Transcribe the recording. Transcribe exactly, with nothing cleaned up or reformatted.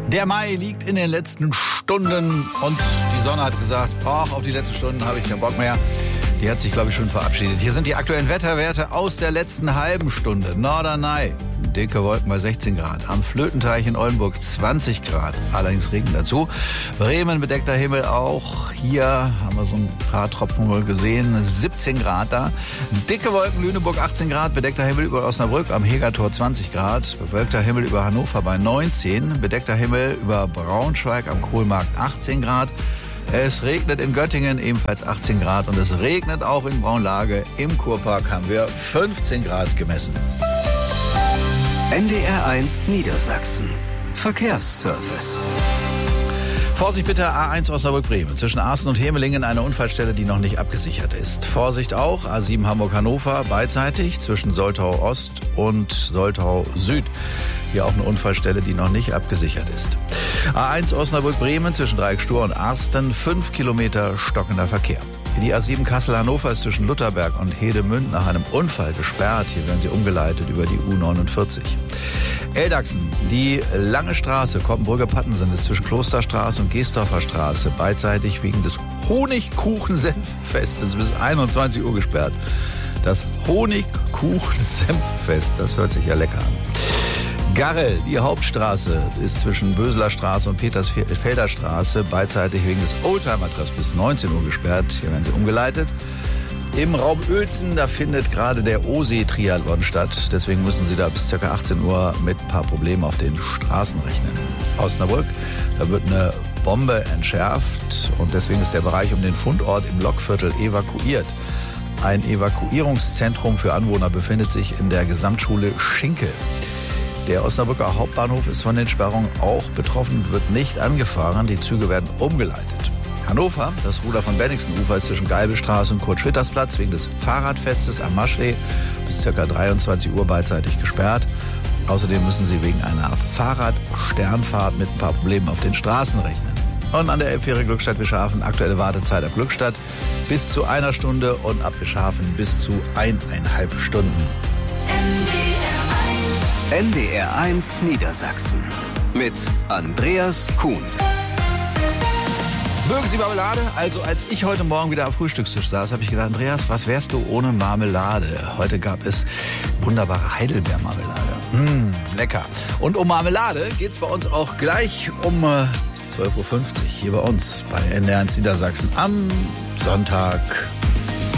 Der Mai liegt in den letzten Stunden und die Sonne hat gesagt, ach, auf die letzten Stunden habe ich keinen Bock mehr. Die hat sich, glaube ich, schon verabschiedet. Hier sind die aktuellen Wetterwerte aus der letzten halben Stunde. Norderney, dicke Wolken bei sechzehn Grad. Am Flötenteich in Oldenburg zwanzig Grad. Allerdings Regen dazu. Bremen, bedeckter Himmel auch. Hier haben wir so ein paar Tropfen wohl gesehen. siebzehn Grad da. Dicke Wolken, Lüneburg achtzehn Grad. Bedeckter Himmel über Osnabrück am Hegertor zwanzig Grad. Bewölkter Himmel über Hannover bei neunzehn. Bedeckter Himmel über Braunschweig am Kohlmarkt achtzehn Grad. Es regnet in Göttingen, ebenfalls achtzehn Grad. Und es regnet auch in Braunlage. Im Kurpark haben wir fünfzehn Grad gemessen. N D R eins Niedersachsen. Verkehrsservice. Vorsicht bitte, A eins Osnabrück-Bremen. Zwischen Arsten und Hemelingen eine Unfallstelle, die noch nicht abgesichert ist. Vorsicht auch, A sieben Hamburg-Hannover, beidseitig zwischen Soltau Ost und Soltau Süd. Hier auch eine Unfallstelle, die noch nicht abgesichert ist. A eins Osnabrück-Bremen zwischen Dreieck-Stur und Arsten, fünf Kilometer stockender Verkehr. Die A sieben Kassel-Hannover ist zwischen Lutherberg und Hedemünd nach einem Unfall gesperrt. Hier werden sie umgeleitet über die U neunundvierzig. Eldachsen, die lange Straße, Koppenbrücke-Pattensen, ist zwischen Klosterstraße und Geesdorfer Straße beidseitig wegen des Honigkuchen-Senffestes bis einundzwanzig Uhr gesperrt. Das Honigkuchen-Senffest, das hört sich ja lecker an. Garrel, die Hauptstraße, ist zwischen Böseler Straße und Petersfelder Straße beidseitig wegen des Oldtimer-Treffs bis neunzehn Uhr gesperrt. Hier werden sie umgeleitet. Im Raum Uelzen, da findet gerade der O-See-Triathlon statt. Deswegen müssen Sie da bis ca. achtzehn Uhr mit ein paar Problemen auf den Straßen rechnen. Osnabrück, da wird eine Bombe entschärft und deswegen ist der Bereich um den Fundort im Lokviertel evakuiert. Ein Evakuierungszentrum für Anwohner befindet sich in der Gesamtschule Schinkel. Der Osnabrücker Hauptbahnhof ist von den Sperrungen auch betroffen, wird nicht angefahren. Die Züge werden umgeleitet. Hannover, das Ruder von Bennigsenufer ist zwischen Geibelstraße und Kurt-Schwitters-Platz wegen des Fahrradfestes am Maschsee bis ca. dreiundzwanzig Uhr beidseitig gesperrt. Außerdem müssen Sie wegen einer Fahrradsternfahrt mit ein paar Problemen auf den Straßen rechnen. Und an der Elbfähre Glückstadt-Wischhafen aktuelle Wartezeit ab Glückstadt bis zu einer Stunde und ab Wischhafen bis zu eineinhalb Stunden. N D R eins Niedersachsen mit Andreas Kuhns. Mögen Sie Marmelade? Also als ich heute Morgen wieder am Frühstückstisch saß, habe ich gedacht, Andreas, was wärst du ohne Marmelade? Heute gab es wunderbare Heidelbeermarmelade. Mmh, lecker. Und um Marmelade geht's bei uns auch gleich um zwölf Uhr fünfzig hier bei uns bei N D R eins Niedersachsen am Sonntag.